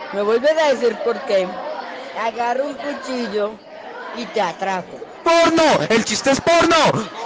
Me vuelves a decir por qué. Agarro un cuchillo y te atraco. ¡Porno! ¡El chiste es porno!